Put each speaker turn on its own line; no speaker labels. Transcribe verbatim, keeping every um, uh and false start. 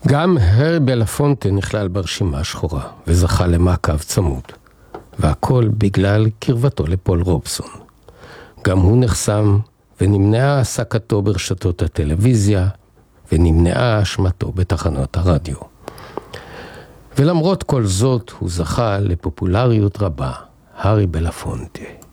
גם הארי בלפונטה נכלל ברשימה השחורה, וזכה למעקב צמוד. והכל בגלל קרבתו לפול רובסון. גם הוא נחסם, ונמנעה העסקתו ברשתות הטלוויזיה, ונמנעה אשמתו בתחנות הרדיו. ולמרות כל זאת, הוא זכה לפופולריות רבה, הארי בלפונטה.